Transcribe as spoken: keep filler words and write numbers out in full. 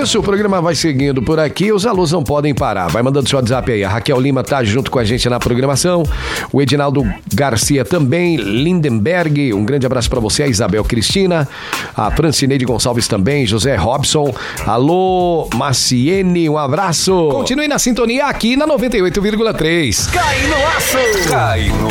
isso, o programa vai seguindo por aqui, os alôs não podem parar. Vai mandando seu WhatsApp aí. A Raquel Lima tá junto com a gente na programação. O Edinaldo Garcia também. Lindenberg, um grande abraço pra você. A Isabel Cristina. A Francineide Gonçalves também. José Robson. Alô, Maciene, um abraço. Continue na sintonia aqui na noventa e oito vírgula três. Cai no aço! Cai no